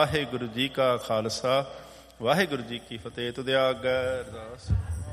ਵਾਹਿਗੁਰੂ ਜੀ ਕਾ ਖਾਲਸਾ ਵਾਹਿਗੁਰੂ ਜੀ ਕੀ ਫਤਿਹ। ਤੁਧਿਆ ਅੱਗੇ ਅਰਦਾਸ।